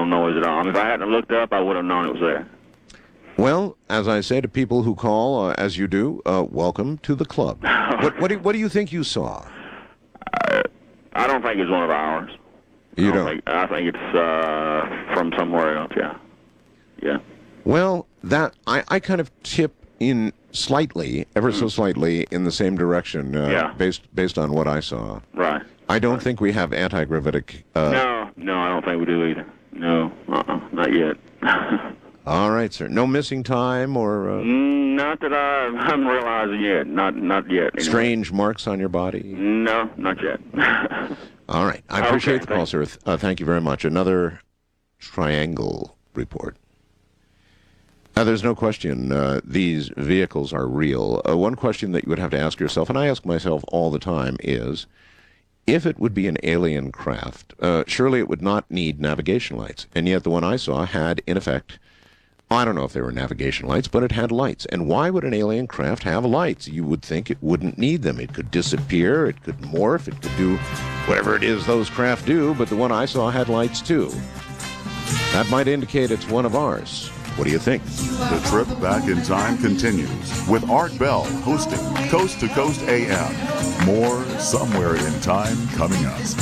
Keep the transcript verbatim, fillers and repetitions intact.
no noise at all. I mean, if I hadn't looked up, I would have known it was there. Well, as I say to people who call, uh, as you do, uh, welcome to the club. what, what, do, what do you think you saw? I, I don't think it's one of ours. You I don't? Think, I think it's uh, from somewhere else, yeah. Yeah. Well, that I, I kind of tip in slightly, ever so slightly, in the same direction, uh, Yeah. based based on what I saw. Right. I don't think we have anti-gravitic... Uh, No, no, I don't think we do either. No, uh-uh, not yet. All right, sir. No missing time or uh, Not that I, I'm realizing yet. Not not yet. Anyway. strange marks on your body? No, not yet. All right. I appreciate Okay, the call, sir. Uh, thank you very much. Another triangle report. Now, there's no question uh, these vehicles are real. Uh, one question that you would have to ask yourself, and I ask myself all the time, is if it would be an alien craft, uh, surely it would not need navigation lights. And yet the one I saw had, in effect, I don't know if they were navigation lights, but it had lights. And why would an alien craft have lights? You would think it wouldn't need them. It could disappear, it could morph, it could do whatever it is those craft do, but the one I saw had lights too. That might indicate it's one of ours. What do you think? The trip back in time continues with Art Bell hosting Coast to Coast A M. More Somewhere in Time coming up.